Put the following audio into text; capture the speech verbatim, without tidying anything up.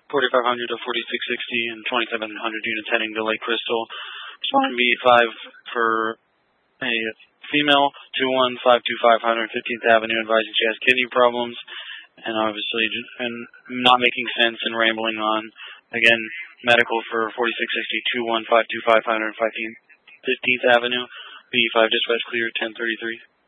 forty-five hundred to forty-six sixty and twenty-seven hundred units heading to Lake Crystal. V five for a female, two one five two five one hundred fifteenth Avenue, advising she has kidney problems, and obviously and not making sense and rambling on. Again, medical for forty-six sixty, two one five two five one hundred fifteenth Avenue, V five dispatch clear ten thirty-three.